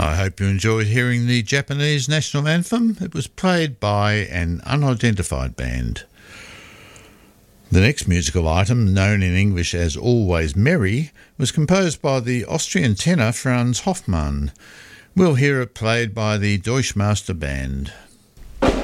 I hope you enjoyed hearing the Japanese national anthem. It was played by an unidentified band. The next musical item, known in English as Always Merry, was composed by the Austrian tenor Franz Hoffmann. We'll hear it played by the Deutschmaster Band.